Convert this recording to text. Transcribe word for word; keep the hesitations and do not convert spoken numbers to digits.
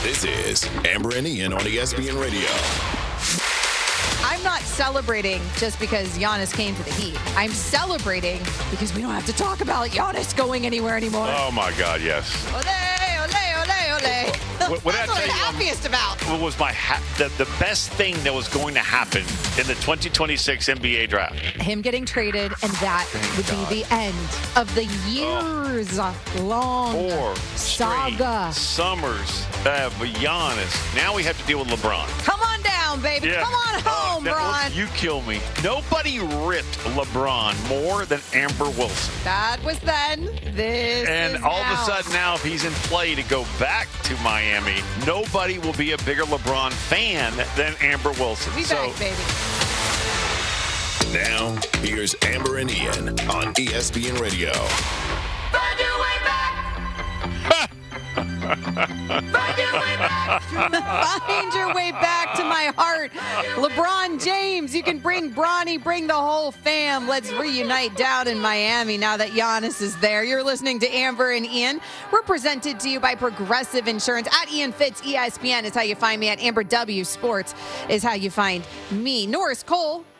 This is Amber and Ian on E S P N Radio. I'm not celebrating just because Giannis came to the Heat. I'm celebrating because we don't have to talk about Giannis going anywhere anymore. Oh, my God, yes. Ole, ole, ole, ole. What, what That's what I'm happiest about. What was my ha- the, the best thing that was going to happen in the twenty twenty-six N B A draft? Him getting traded, and that Thank would God. be the end of the years-long Four saga. straight summers of Giannis. Now we have to deal with LeBron. Come on down, baby. Yeah. Come on home, Oh, that- Bron. You kill me. Nobody ripped LeBron more than Amber Wilson. That was then. This And is all now. of a sudden now, if he's in play to go back to Miami, nobody will be a bigger LeBron fan than Amber Wilson. We so, back, baby. Now, here's Amber and Ian on E S P N Radio. Find your way back. Find your way back. Find your way back to my heart. LeBron James, you can bring Bronny, bring the whole fam. Let's reunite down in Miami now that Giannis is there. You're listening to Amber and Ian. We're presented to you by Progressive Insurance. At Ian Fitz, E S P N is how you find me. At Amber W Sports is how you find me. Norris Cole